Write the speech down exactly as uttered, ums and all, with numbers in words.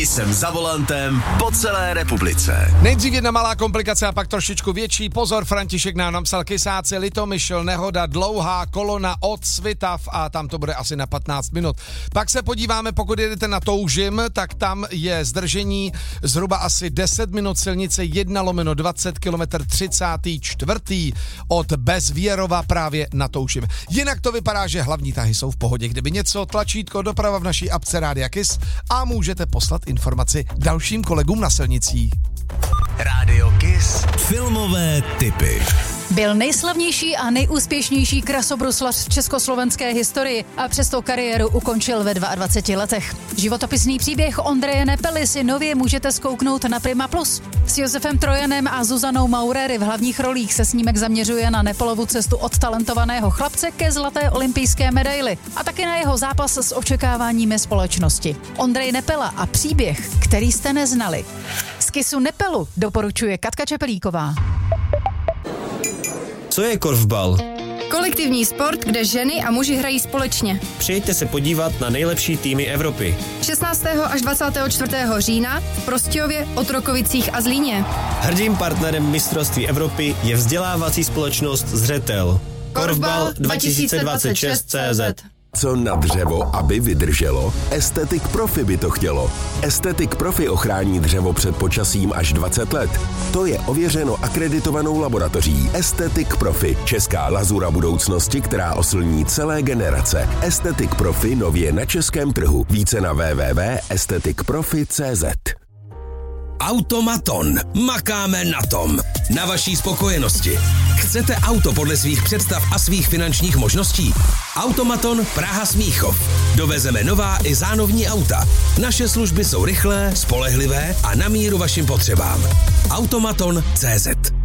Jsem za volantem po celé republice. Nejdřív jedna malá komplikace a pak trošičku větší. Pozor, František nám napsal: Kysáci, Litomyšl, nehoda, dlouhá kolona od Svitav a tam to bude asi na patnáct minut. Pak se podíváme, pokud jedete na Toužim, tak tam je zdržení zhruba asi deset minut, silnice jedna lomeno dvacet, kilometr třicátý čtvrtý od Bezvěrova právě na Toužim. Jinak to vypadá, že hlavní tahy jsou v pohodě. Kdyby něco, tlačítko doprava v naší apce Rádia Kiss a můžete poslat informaci dalším kolegům na silnicích. Rádio Kiss. Filmové tipy. Byl nejslavnější a nejúspěšnější krasobruslař v československé historii a přesto kariéru ukončil ve dvaceti dvou letech. Životopisný příběh Ondreje Nepely si nově můžete zkouknout na Prima Plus. S Josefem Trojanem a Zuzanou Maurery v hlavních rolích se snímek zaměřuje na Nepelovu cestu od talentovaného chlapce ke zlaté olympijské medaili a taky na jeho zápas s očekáváními společnosti. Ondrej Nepela a příběh, který jste neznali. Z Kissu Nepelu doporučuje Katka Čepelíková. Co je korfbal? Kolektivní sport, kde ženy a muži hrají společně. Přijďte se podívat na nejlepší týmy Evropy. šestnáctého až dvacátého čtvrtého října v Prostějově, Otrokovicích a Zlíně. Hrdým partnerem mistrovství Evropy je vzdělávací společnost Zřetel. Korfbal dva tisíce dvacet šest tečka cé zet. Co na dřevo, aby vydrželo? Estetik Profi by to chtělo. Estetik Profi ochrání dřevo před počasím až dvacet let. To je ověřeno akreditovanou laboratoří. Estetik Profi, česká lazura budoucnosti, která oslní celé generace. Estetik Profi nově na českém trhu. Více na w w w tečka estetik profi tečka cé zet. Automaton. Makáme na tom. Na vaší spokojenosti. Chcete auto podle svých představ a svých finančních možností? Automaton Praha Smíchov. Dovezeme nová i zánovní auta. Naše služby jsou rychlé, spolehlivé a na míru vašim potřebám. Automaton tečka cé zet.